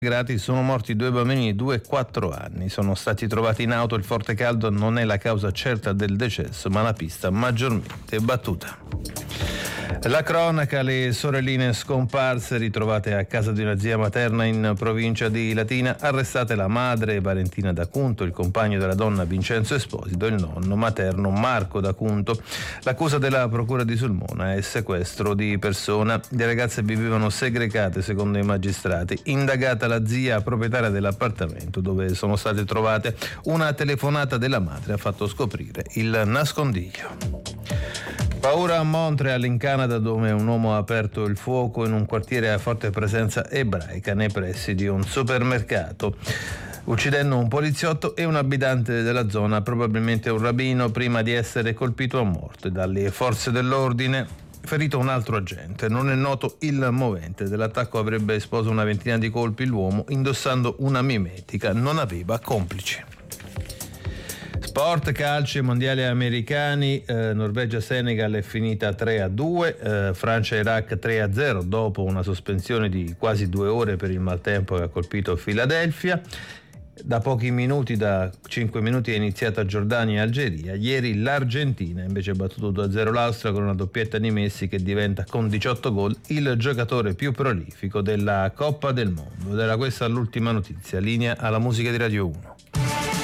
gradi, sono morti 2 bambini di 2 e 4 anni. Sono stati trovati in auto. Il forte caldo non è la causa certa del decesso, ma la pista maggiormente battuta. La cronaca: le sorelline scomparse ritrovate a casa di una zia materna in provincia di Latina, arrestate la madre Valentina D'Acunto, il compagno della donna Vincenzo Esposito e il nonno materno Marco D'Acunto. L'accusa della procura di Sulmona è sequestro di persona. Le ragazze vivevano segregate secondo i magistrati. Indagata la zia proprietaria dell'appartamento dove sono state trovate. Una telefonata della madre ha fatto scoprire il nascondiglio. Paura a Montreal, in Canada, dove un uomo ha aperto il fuoco in un quartiere a forte presenza ebraica nei pressi di un supermercato, uccidendo un poliziotto e un abitante della zona, probabilmente un rabbino, prima di essere colpito a morte dalle forze dell'ordine. Ferito un altro agente. Non è noto il movente dell'attacco. Avrebbe esposto una ventina di colpi. L'uomo, indossando una mimetica, non aveva complici. Sport, calcio, mondiali americani. Norvegia-Senegal è finita 3-2, Francia-Iraq 3-0 dopo una sospensione di quasi 2 ore per il maltempo che ha colpito Filadelfia. Da pochi minuti, da 5 minuti, è iniziata Giordania e Algeria. Ieri l'Argentina invece ha battuto 2-0 l'Austria con una doppietta di Messi, che diventa con 18 gol il giocatore più prolifico della Coppa del Mondo. Ed era questa l'ultima notizia. Linea alla musica di Radio 1.